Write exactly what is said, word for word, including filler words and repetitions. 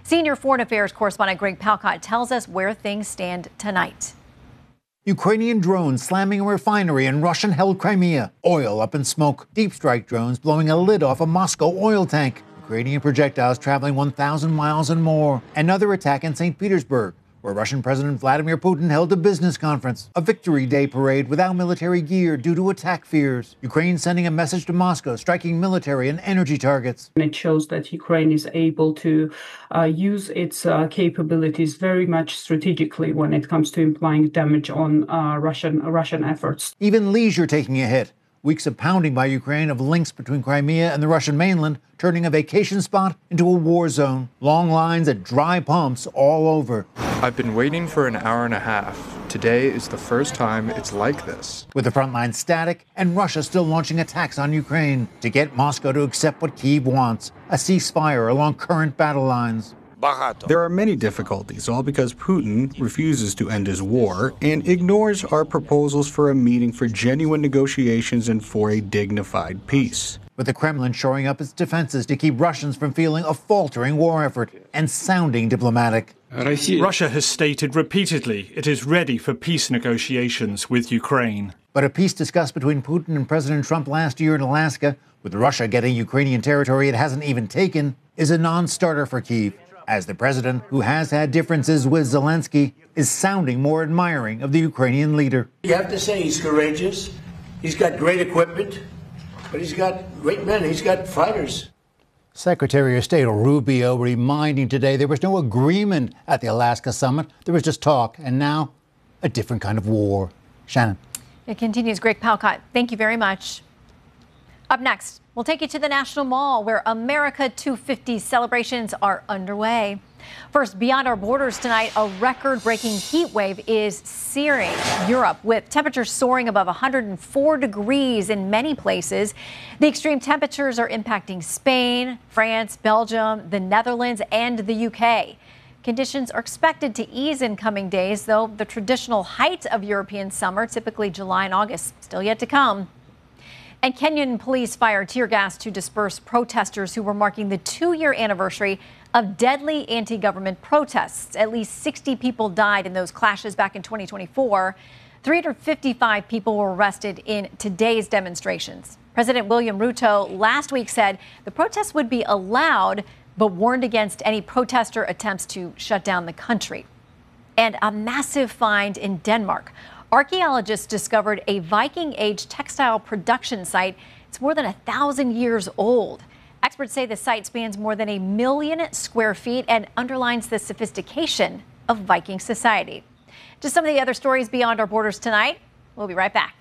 Senior Foreign Affairs correspondent Greg Palkot tells us where things stand tonight. Ukrainian drones slamming a refinery in Russian-held Crimea. Oil up in smoke. Deep strike drones blowing a lid off a Moscow oil tank. Ukrainian projectiles traveling one thousand miles and more. Another attack in Saint Petersburg, where Russian President Vladimir Putin held a business conference. A Victory Day parade without military gear due to attack fears. Ukraine sending a message to Moscow, striking military and energy targets. It shows that Ukraine is able to uh, use its uh, capabilities very much strategically when it comes to implying damage on uh, Russian, Russian efforts. Even leisure taking a hit. Weeks of pounding by Ukraine of links between Crimea and the Russian mainland, turning a vacation spot into a war zone. Long lines at dry pumps all over. I've been waiting for an hour and a half. Today is the first time it's like this. With the front line static and Russia still launching attacks on Ukraine to get Moscow to accept what Kyiv wants, a ceasefire along current battle lines. There are many difficulties, all because Putin refuses to end his war and ignores our proposals for a meeting for genuine negotiations and for a dignified peace. With the Kremlin shoring up its defenses to keep Russians from feeling a faltering war effort and sounding diplomatic. Russia has stated repeatedly it is ready for peace negotiations with Ukraine. But a peace discussed between Putin and President Trump last year in Alaska, with Russia getting Ukrainian territory it hasn't even taken, is a non-starter for Kyiv, as the president, who has had differences with Zelensky, is sounding more admiring of the Ukrainian leader. You have to say he's courageous, he's got great equipment, but he's got great men, he's got fighters. Secretary of State Rubio reminding today there was no agreement at the Alaska summit. There was just talk, and now a different kind of war. Shannon. It continues. Greg Palkot, thank you very much. Up next, we'll take you to the National Mall, where America two fifty celebrations are underway. First, beyond our borders tonight, a record-breaking heat wave is searing Europe, with temperatures soaring above one hundred four degrees in many places. The extreme temperatures are impacting Spain, France, Belgium, the Netherlands, and the U K. Conditions are expected to ease in coming days, though the traditional height of European summer, typically July and August, still yet to come. And Kenyan police fired tear gas to disperse protesters who were marking the two-year anniversary of deadly anti-government protests. At least sixty people died in those clashes back in twenty twenty-four. three hundred fifty-five people were arrested in today's demonstrations. President William Ruto last week said the protests would be allowed, but warned against any protester attempts to shut down the country. And a massive find in Denmark. Archaeologists discovered a Viking-age textile production site. It's more than a thousand years old. Experts say the site spans more than a million square feet and underlines the sophistication of Viking society. Just some of the other stories beyond our borders tonight. We'll be right back.